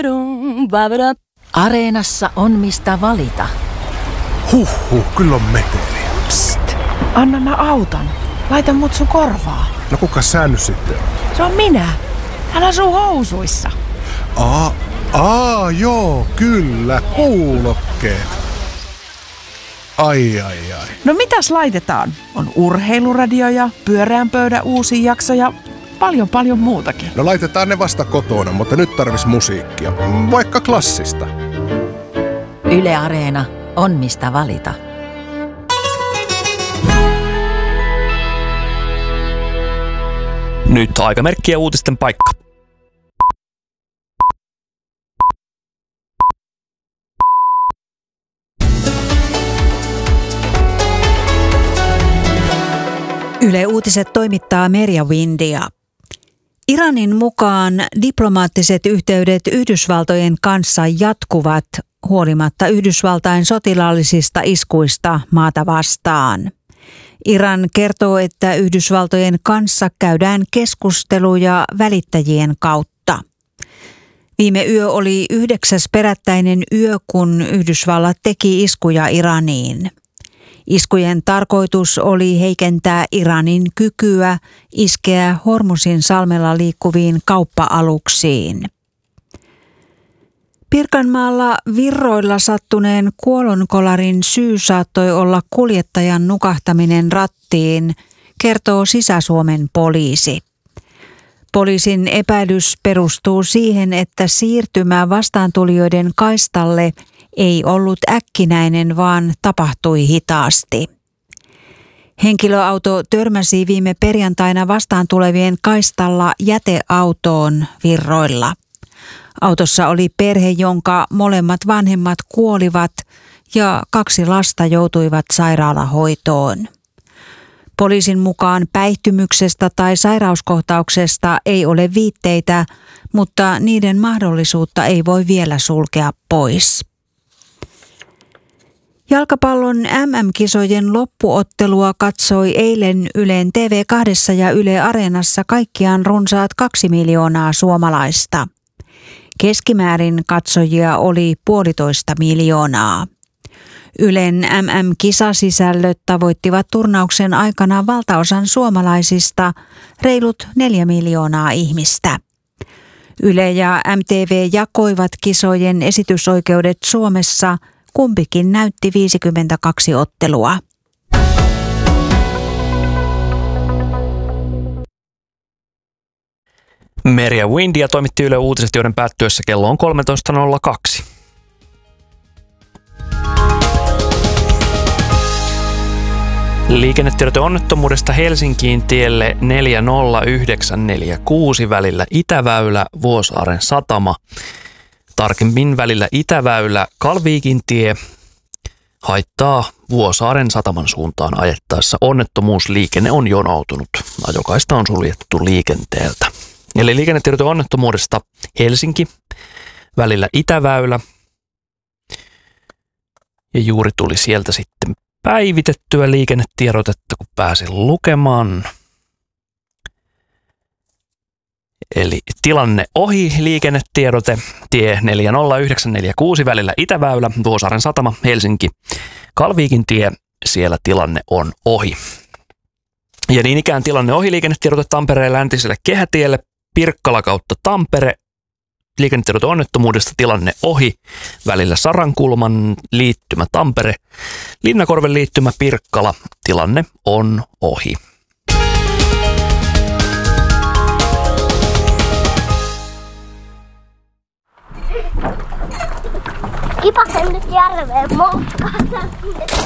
Areenassa on mistä valita. Kyllä on meteliä. Psst, anna mä auton. Laita mut sun korvaa. No kuka sä nyt sitten on? Se on minä. Hän asuu housuissa. Joo, kyllä, kuulokkeet. Ai. No mitäs laitetaan? On urheiluradio ja pyöreän pöydän uusi jakso ja paljon muutakin. No laitetaan ne vasta kotona, mutta nyt tarvis musiikkia. Vaikka klassista. Yle Areena on mistä valita. Nyt aikamerkki ja uutisten paikka. Yle Uutiset toimittaa Merja Windia. Iranin mukaan diplomaattiset yhteydet Yhdysvaltojen kanssa jatkuvat huolimatta Yhdysvaltain sotilaallisista iskuista maata vastaan. Iran kertoo, että Yhdysvaltojen kanssa käydään keskusteluja välittäjien kautta. Viime yö oli 9. perättäinen yö, kun Yhdysvallat teki iskuja Iraniin. Iskujen tarkoitus oli heikentää Iranin kykyä iskeä Hormusin salmella liikkuviin kauppa-aluksiin. Pirkanmaalla Virroilla sattuneen kuolonkolarin syy saattoi olla kuljettajan nukahtaminen rattiin, kertoo Sisä-Suomen poliisi. Poliisin epäilys perustuu siihen, että siirtymä vastaantulijoiden kaistalle ei ollut äkkinäinen, vaan tapahtui hitaasti. Henkilöauto törmäsi viime perjantaina vastaantulevien kaistalla jäteautoon Virroilla. Autossa oli perhe, jonka molemmat vanhemmat kuolivat ja 2 lasta joutuivat sairaalahoitoon. Poliisin mukaan päihtymyksestä tai sairauskohtauksesta ei ole viitteitä, mutta niiden mahdollisuutta ei voi vielä sulkea pois. Jalkapallon MM-kisojen loppuottelua katsoi eilen Ylen TV2 ja Yle Areenassa kaikkiaan runsaat 2 miljoonaa suomalaista. Keskimäärin katsojia oli 1,5 miljoonaa. Ylen MM-kisasisällöt tavoittivat turnauksen aikana valtaosan suomalaisista, reilut 4 miljoonaa ihmistä. Yle ja MTV jakoivat kisojen esitysoikeudet Suomessa, kumpikin näytti 52 ottelua. Merja Windia toimitti Yle Uutiset, joiden päättyessä kello on 13.02. Liikennetiedote onnettomuudesta Helsinkiin tielle 40946 välillä Itäväylä, Vuosaaren satama. Tarkemmin välillä Itäväylä, Kalviikin tie haittaa Vuosaaren sataman suuntaan ajettaessa. Onnettomuusliikenne on jonoutunut. Ajokaista on suljettu liikenteeltä. Eli liikennetiedote onnettomuudesta Helsinki, välillä Itäväylä. Ja juuri tuli sieltä sitten päivitettyä liikennetiedotetta, kun pääsin lukemaan. Eli tilanne ohi, liikennetiedote, tie 40946 välillä Itäväylä, Vuosaaren satama, Helsinki, Kalviikin tie, siellä tilanne on ohi. Ja niin ikään tilanne ohi, liikennetiedote Tampereen läntiselle kehätielle, Pirkkala kautta Tampere, liikennetiedote onnettomuudesta tilanne ohi, välillä Sarankulman liittymä Tampere, Linnakorven liittymä Pirkkala, tilanne on ohi. Kipasen nyt järveen moukkaan.